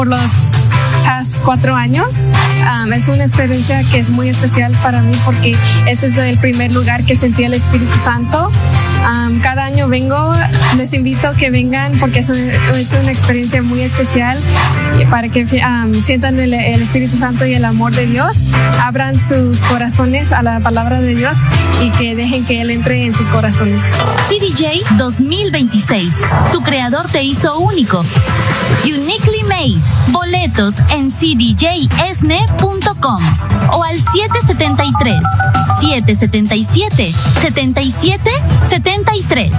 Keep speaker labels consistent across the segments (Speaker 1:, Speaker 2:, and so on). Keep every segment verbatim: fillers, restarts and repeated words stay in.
Speaker 1: por los past cuatro años. Um, es una experiencia que es muy especial para mí porque este es el primer lugar que sentí el Espíritu Santo. Um, cada año vengo, les invito a que vengan porque es, un, es una experiencia muy especial para que um, sientan el, el Espíritu Santo y el amor de Dios, abran sus corazones a la palabra de Dios y que dejen que Él entre en sus corazones.
Speaker 2: C D J dos mil veintiséis, tu creador te hizo único. Uniquely made. Boletos en c d j esne punto com o al siete siete tres, siete siete siete, siete siete siete tres.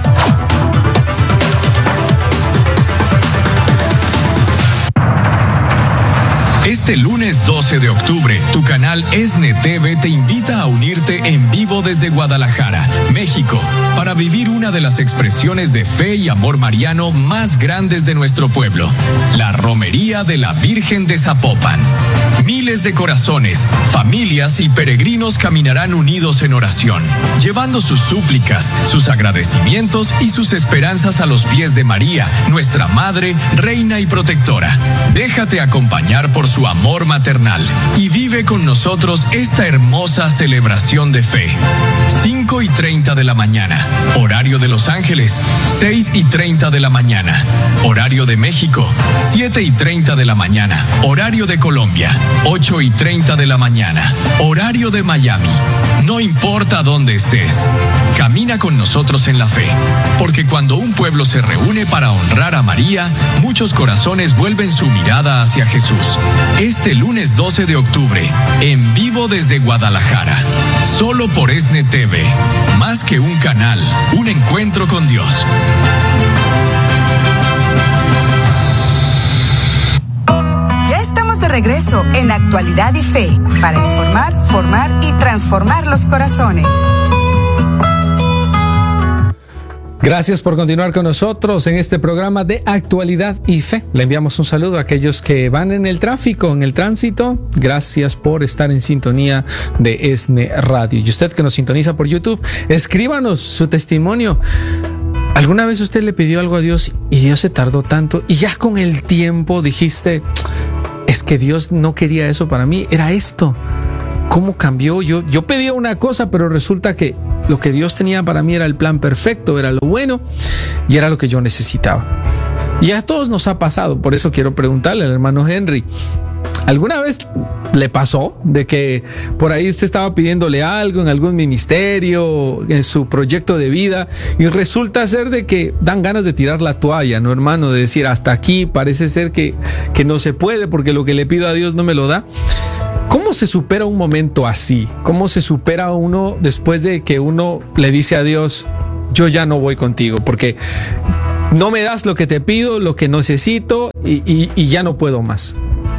Speaker 3: Este lunes doce de octubre, tu canal ESNE T V te invita a unirte en vivo desde Guadalajara, México, para vivir una de las expresiones de fe y amor mariano más grandes de nuestro pueblo, la Romería de la Virgen de Zapopan. Miles de corazones, familias y peregrinos caminarán unidos en oración, llevando sus súplicas, sus agradecimientos y sus esperanzas a los pies de María, nuestra Madre, Reina y Protectora. Déjate acompañar por su amor maternal y vive con nosotros esta hermosa celebración de fe. cinco y treinta de la mañana, horario de Los Ángeles, seis y treinta de la mañana, horario de México, siete y treinta de la mañana, horario de Colombia, ocho y treinta de la mañana, horario de Miami. No importa dónde estés, camina con nosotros en la fe, porque cuando un pueblo se reúne para honrar a María, muchos corazones vuelven su mirada hacia Jesús. Este lunes doce de octubre, en vivo desde Guadalajara, solo por ESNE T V. Más que un canal, un encuentro con Dios.
Speaker 4: Ya estamos de regreso en Actualidad y Fe, para informar, formar y transformar los corazones.
Speaker 5: Gracias por continuar con nosotros en este programa de Actualidad y Fe. Le enviamos un saludo a aquellos que van en el tráfico, en el tránsito. Gracias por estar en sintonía de ESNE Radio. Y usted que nos sintoniza por YouTube, escríbanos su testimonio. ¿Alguna vez usted le pidió algo a Dios y Dios se tardó tanto y ya con el tiempo dijiste, es que Dios no quería eso para mí, era esto? ¿Cómo cambió? Yo, yo pedía una cosa, pero resulta que lo que Dios tenía para mí era el plan perfecto, era lo bueno y era lo que yo necesitaba. Y a todos nos ha pasado, por eso quiero preguntarle al hermano Henry, ¿alguna vez le pasó de que por ahí usted estaba pidiéndole algo en algún ministerio, en su proyecto de vida, y resulta ser de que dan ganas de tirar la toalla, ¿no, hermano? De decir, hasta aquí, parece ser que, que no se puede porque lo que le pido a Dios no me lo da. ¿Cómo se supera un momento así? ¿Cómo se supera uno después de que uno le dice a Dios, yo ya no voy contigo porque no me das lo que te pido, lo que necesito y, y, y ya no puedo más?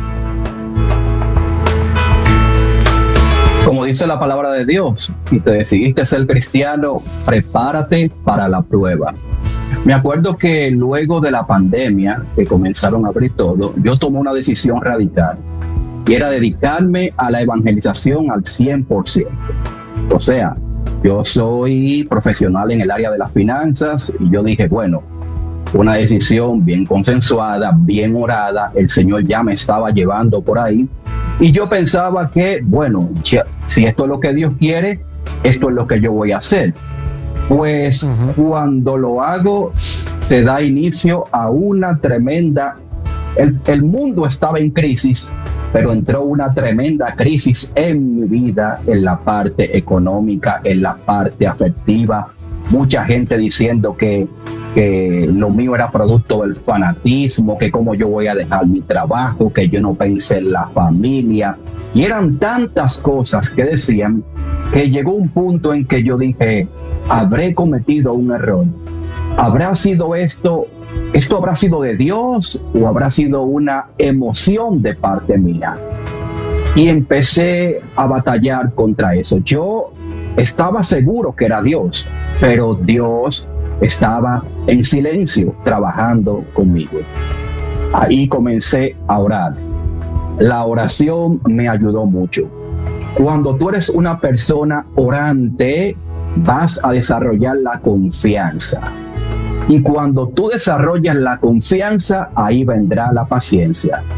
Speaker 6: Como dice la palabra de Dios, si te decidiste ser cristiano, prepárate para la prueba. Me acuerdo que luego de la pandemia, que comenzaron a abrir todo, yo tomé una decisión radical. Y era dedicarme a la evangelización al cien por ciento. O sea, yo soy profesional en el área de las finanzas y yo dije, bueno, una decisión bien consensuada, bien orada, el Señor ya me estaba llevando por ahí. Y yo pensaba que, bueno, ya, si esto es lo que Dios quiere, esto es lo que yo voy a hacer. Pues uh-huh. Cuando lo hago, se da inicio a una tremenda... El, el mundo estaba en crisis, pero entró una tremenda crisis en mi vida, en la parte económica, en la parte afectiva. Mucha gente diciendo que, que lo mío era producto del fanatismo, que cómo yo voy a dejar mi trabajo, que yo no pensé en la familia. Y eran tantas cosas que decían que llegó un punto en que yo dije, habré cometido un error. ¿Habrá sido esto, esto habrá sido de Dios o habrá sido una emoción de parte mía? Y empecé a batallar contra eso. Yo estaba seguro que era Dios, pero Dios estaba en silencio trabajando conmigo. Ahí comencé a orar. La oración me ayudó mucho. Cuando tú eres una persona orante, vas a desarrollar la confianza. Y cuando tú desarrollas la confianza, ahí vendrá la paciencia.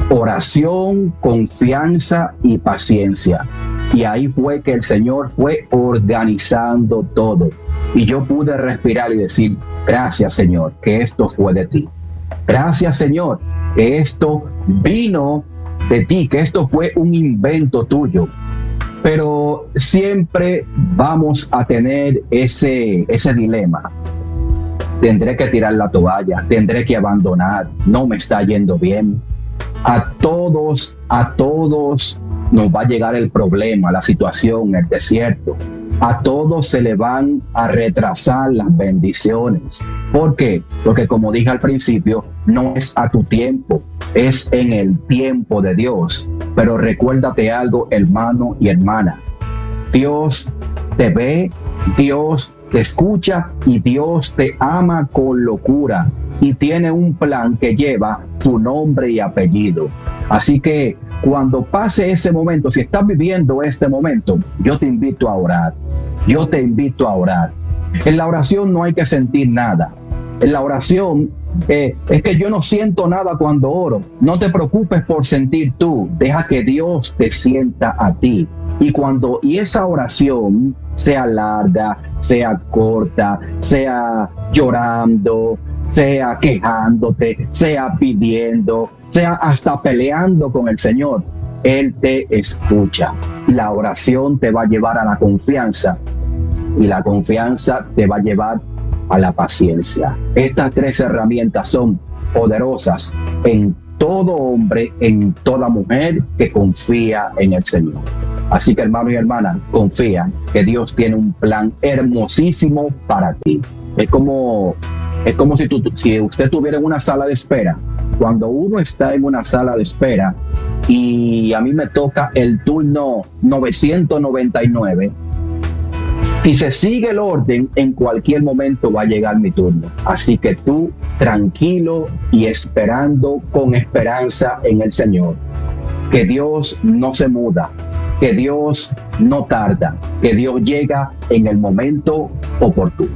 Speaker 6: oración, confianza y paciencia. Y ahí fue que el Señor fue organizando todo. Y yo pude respirar y decir, gracias Señor, que esto fue de ti. Gracias Señor, que esto vino de ti, que esto fue un invento tuyo. Pero siempre vamos a tener ese, ese dilema. Tendré que tirar la toalla, tendré que abandonar, no me está yendo bien. A todos, a todos nos va a llegar el problema, la situación, el desierto. A todos se le van a retrasar las bendiciones. ¿Por qué? Porque como dije al principio, no es a tu tiempo, es en el tiempo de Dios. Pero recuérdate algo, hermano y hermana. Dios te ve, Dios te escucha y Dios te ama con locura y tiene un plan que lleva tu nombre y apellido. Así que cuando pase ese momento, si estás viviendo este momento, yo te invito a orar. Yo te invito a orar. En la oración no hay que sentir nada. En la oración eh, es que yo no siento nada cuando oro. No te preocupes por sentir tú. Deja que Dios te sienta a ti. Y cuando y esa oración sea larga, sea corta, sea llorando, sea quejándote, sea pidiendo, sea hasta peleando con el Señor, Él te escucha. La oración te va a llevar a la confianza y la confianza te va a llevar a la paciencia. Estas tres herramientas son poderosas en todo hombre, en toda mujer que confía en el Señor. Así que hermano y hermana, confía que Dios tiene un plan hermosísimo para ti. Es como, es como si, tú, si usted tuviera una sala de espera. Cuando uno está en una sala de espera y a mí me toca el turno novecientos noventa y nueve, si se sigue el orden, en cualquier momento va a llegar mi turno. Así que tú, tranquilo y esperando con esperanza en el Señor. Que Dios no se muda, que Dios no tarda, que Dios llega en el momento oportuno.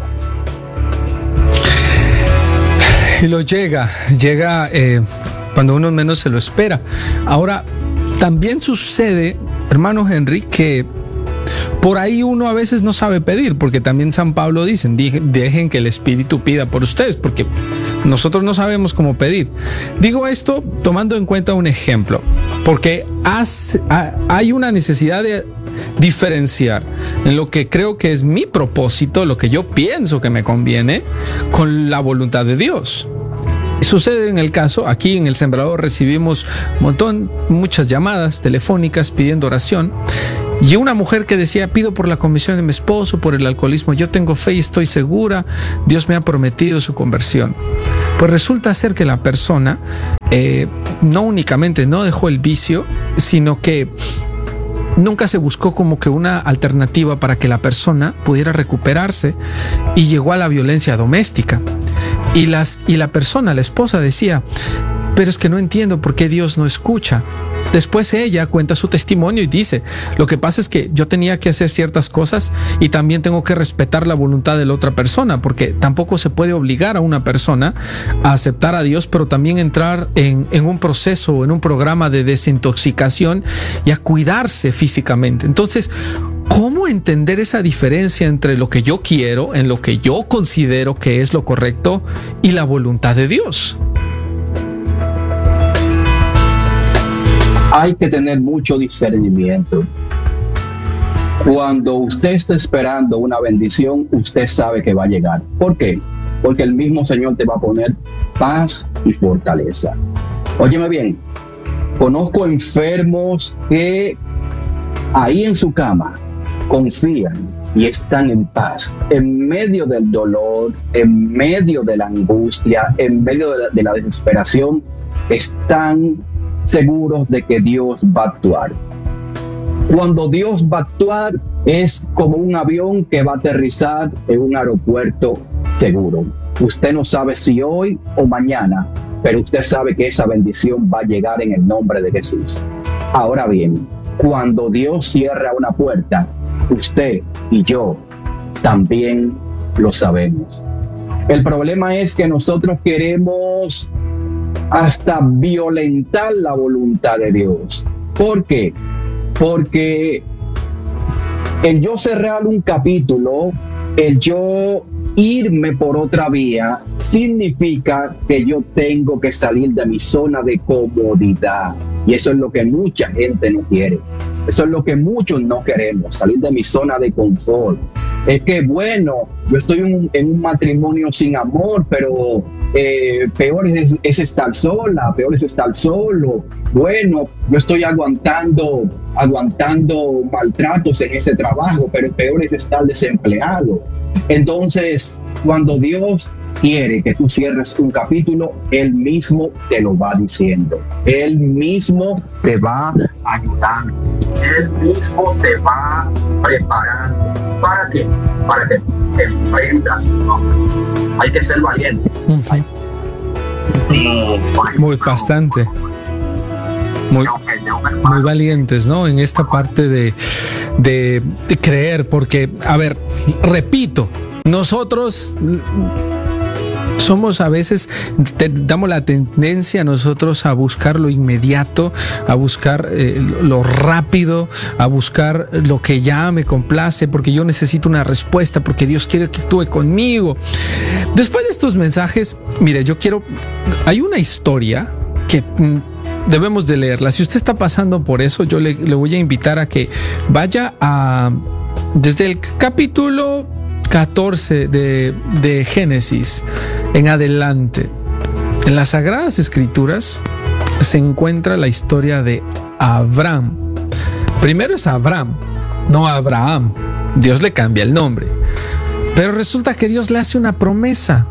Speaker 5: Y lo llega, llega eh, cuando uno menos se lo espera. Ahora, también sucede, hermano Henry, que por ahí uno a veces no sabe pedir, porque también San Pablo dice, dejen que el Espíritu pida por ustedes, porque nosotros no sabemos cómo pedir. Digo esto tomando en cuenta un ejemplo, porque has, hay una necesidad de diferenciar en lo que creo que es mi propósito, lo que yo pienso que me conviene, con la voluntad de Dios. Sucede en el caso, aquí en El Sembrador recibimos un montón, muchas llamadas telefónicas pidiendo oración. Y una mujer que decía, pido por la conversión de mi esposo, por el alcoholismo, yo tengo fe y estoy segura, Dios me ha prometido su conversión. Pues resulta ser que la persona eh, no únicamente no dejó el vicio, sino que nunca se buscó como que una alternativa para que la persona pudiera recuperarse y llegó a la violencia doméstica. Y, las, y la persona, la esposa decía, pero es que no entiendo por qué Dios no escucha. Después ella cuenta su testimonio y dice, lo que pasa es que yo tenía que hacer ciertas cosas y también tengo que respetar la voluntad de la otra persona, porque tampoco se puede obligar a una persona a aceptar a Dios, pero también entrar en, en un proceso o en un programa de desintoxicación y a cuidarse físicamente. Entonces, ¿cómo entender esa diferencia entre lo que yo quiero, en lo que yo considero que es lo correcto, y la voluntad de Dios?
Speaker 6: Hay que tener mucho discernimiento. Cuando usted está esperando una bendición, usted sabe que va a llegar. ¿Por qué? Porque el mismo Señor te va a poner paz y fortaleza. Óyeme bien, conozco enfermos que ahí en su cama confían y están en paz, en medio del dolor, en medio de la angustia, en medio de la, de la desesperación, están seguros de que Dios va a actuar. Cuando Dios va a actuar es como un avión que va a aterrizar en un aeropuerto seguro. Usted no sabe si hoy o mañana, pero usted sabe que esa bendición va a llegar en el nombre de Jesús. Ahora bien, cuando Dios cierra una puerta, usted y yo también lo sabemos. El problema es que nosotros queremos hasta violentar la voluntad de Dios. ¿Por qué? Porque el yo cerrar un capítulo, el yo irme por otra vía, significa que yo tengo que salir de mi zona de comodidad. Y eso es lo que mucha gente no quiere. Eso es lo que muchos no queremos, salir de mi zona de confort. Es que, bueno, yo estoy en, en un matrimonio sin amor, pero eh, peor es, es estar sola, peor es estar solo. Bueno, yo estoy aguantando, aguantando maltratos en ese trabajo, pero peor es estar desempleado. Entonces, cuando Dios quiere que tú cierres un capítulo, Él mismo te lo va diciendo. Él mismo te va ayudando. Él mismo te va preparando. ¿Para qué? Para que te emprendas. ¿No? Hay que ser valiente.
Speaker 5: Uh-huh. Hay... Muy bastante. Muy, muy valientes, ¿no? En esta parte de, de, de creer, porque, a ver, repito, nosotros somos a veces, te, damos la tendencia nosotros a buscar lo inmediato, a buscar eh, lo rápido, a buscar lo que ya me complace, porque yo necesito una respuesta, porque Dios quiere que actúe conmigo. Después de estos mensajes, mire, yo quiero, hay una historia que mm, debemos de leerla. Si usted está pasando por eso, yo le, le voy a invitar a que vaya a, desde el capítulo catorce de, de Génesis en adelante. En las Sagradas Escrituras se encuentra la historia de Abraham. Primero es Abraham, no Abraham. Dios le cambia el nombre. Pero resulta que Dios le hace una promesa.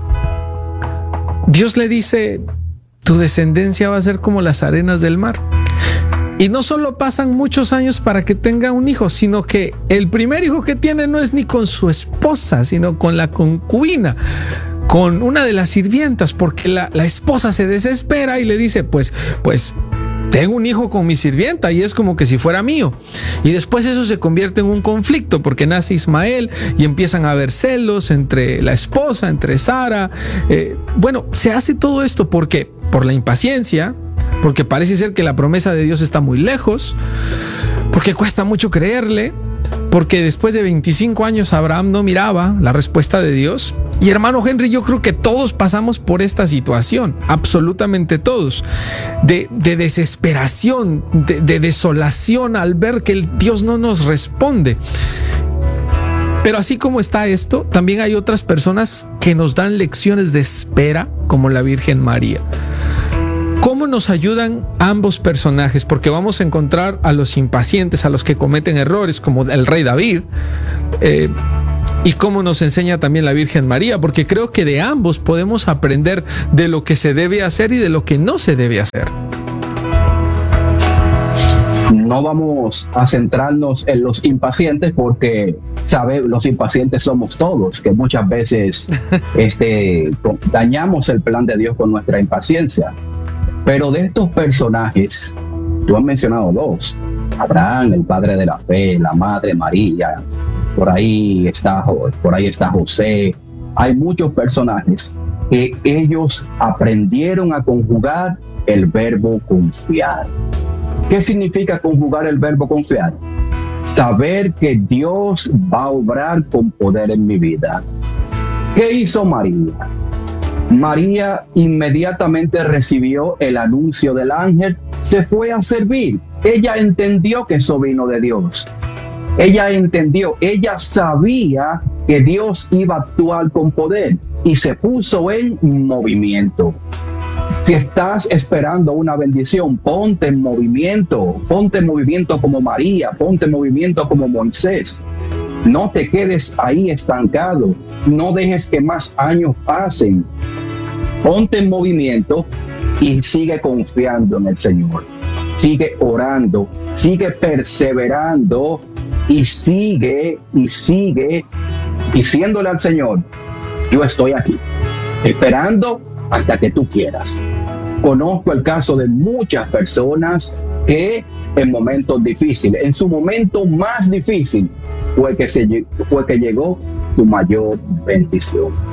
Speaker 5: Dios le dice: tu descendencia va a ser como las arenas del mar. Y no solo pasan muchos años para que tenga un hijo, sino que el primer hijo que tiene no es ni con su esposa, sino con la concubina, con una de las sirvientas, porque la, la esposa se desespera y le dice, pues, pues, tengo un hijo con mi sirvienta y es como que si fuera mío. Y después eso se convierte en un conflicto porque nace Ismael y empiezan a haber celos entre la esposa, entre Sara. Eh, bueno, se hace todo esto porque por la impaciencia, porque parece ser que la promesa de Dios está muy lejos, porque cuesta mucho creerle, porque después de veinticinco años Abraham no miraba la respuesta de Dios. Y hermano Henry, yo creo que todos pasamos por esta situación, absolutamente todos, de, de desesperación, de, de desolación al ver que el Dios no nos responde. Pero así como está esto, también hay otras personas que nos dan lecciones de espera, como la Virgen María. ¿Cómo nos ayudan ambos personajes? Porque vamos a encontrar a los impacientes, a los que cometen errores, como el rey David, eh, y cómo nos enseña también la Virgen María, porque creo que de ambos podemos aprender de lo que se debe hacer y de lo que no se debe hacer.
Speaker 6: No vamos a centrarnos en los impacientes porque sabe, los impacientes somos todos, que muchas veces este, dañamos el plan de Dios con nuestra impaciencia. Pero de estos personajes, tú has mencionado dos: Abraham, el padre de la fe, la madre María, por ahí está, por ahí está José. Hay muchos personajes que ellos aprendieron a conjugar el verbo confiar. ¿Qué significa conjugar el verbo confiar? Saber que Dios va a obrar con poder en mi vida. ¿Qué hizo María? María inmediatamente recibió el anuncio del ángel, se fue a servir. Ella entendió que eso vino de Dios. Ella entendió, ella sabía que Dios iba a actuar con poder y se puso en movimiento. Si estás esperando una bendición, ponte en movimiento, ponte en movimiento como María, ponte en movimiento como Moisés. No te quedes ahí estancado, no dejes que más años pasen. Ponte en movimiento y sigue confiando en el Señor. Sigue orando, sigue perseverando y sigue y sigue diciéndole al Señor: yo estoy aquí, esperando hasta que tú quieras. Conozco el caso de muchas personas que en momentos difíciles, en su momento más difícil, fue que, se, fue que llegó su mayor bendición.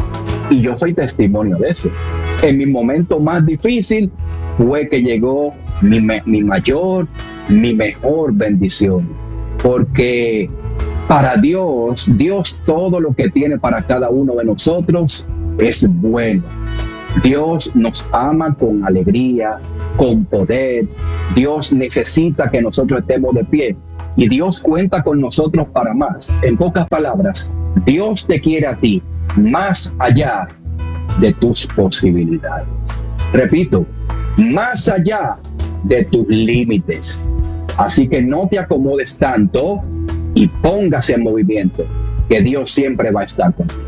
Speaker 6: Y yo soy testimonio de eso. En mi momento más difícil fue que llegó mi, mi mayor, mi mejor bendición. Porque para Dios, Dios todo lo que tiene para cada uno de nosotros es bueno. Dios nos ama con alegría, con poder. Dios necesita que nosotros estemos de pie. Y Dios cuenta con nosotros para más. En pocas palabras, Dios te quiere a ti más allá de tus posibilidades. Repito, más allá de tus límites. Así que no te acomodes tanto y póngase en movimiento, que Dios siempre va a estar contigo.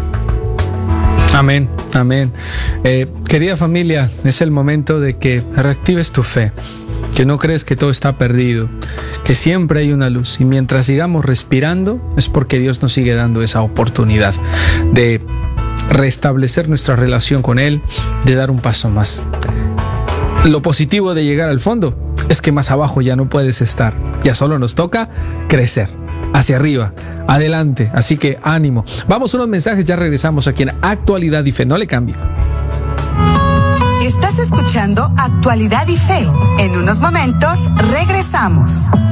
Speaker 5: Amén, amén. Eh, querida familia, es el momento de que reactives tu fe, que no crees que todo está perdido, que siempre hay una luz, y mientras sigamos respirando es porque Dios nos sigue dando esa oportunidad de restablecer nuestra relación con Él, de dar un paso más. Lo positivo de llegar al fondo es que más abajo ya no puedes estar, ya solo nos toca crecer hacia arriba, adelante. Así que ánimo. Vamos a unos mensajes, ya regresamos aquí en Actualidad y Fe. No le cambie.
Speaker 4: Estás escuchando Actualidad y Fe. En unos momentos regresamos.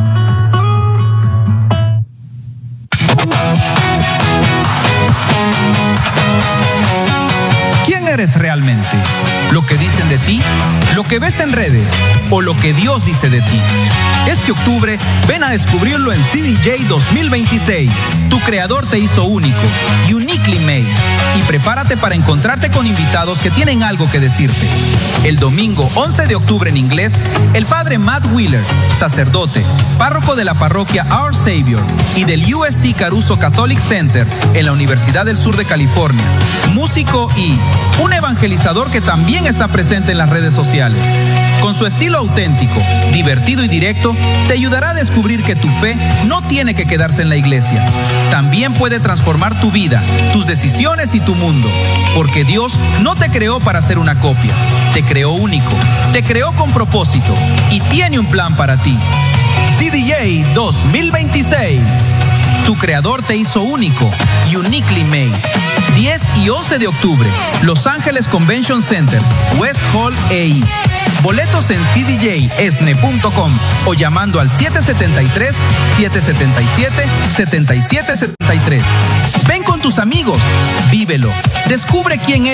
Speaker 7: ¿Quién eres realmente? ¿Lo que dicen de ti? ¿Lo que ves en redes? ¿O lo que Dios dice de ti? Este octubre, ven a descubrirlo en C D J dos mil veintiséis. Tu creador te hizo único, uniquely made. Y prepárate para encontrarte con invitados que tienen algo que decirte. El domingo once de octubre en inglés, el padre Matt Wheeler, sacerdote, párroco de la parroquia Our Savior y del U S C Caruso Catholic Center en la Universidad del Sur de California, músico y un evangelizador que también está presente en las redes sociales. Con su estilo auténtico, divertido y directo, te ayudará a descubrir que tu fe no tiene que quedarse en la iglesia. También puede transformar tu vida, tus decisiones y tu mundo. Porque Dios no te creó para ser una copia. Te creó único, te creó con propósito y tiene un plan para ti. C D J dos mil veintiséis. Tu creador te hizo único, uniquely made. diez y once de octubre, Los Ángeles Convention Center, West Hall E I. Boletos en c d j e s n e punto com o llamando al siete siete tres, siete siete siete, siete siete siete tres. Ven con tus amigos, vívelo, descubre quién es.